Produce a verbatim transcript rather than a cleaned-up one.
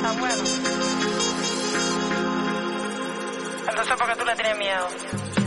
Ah, bueno. Entonces, ¿por qué tú le tienes miedo?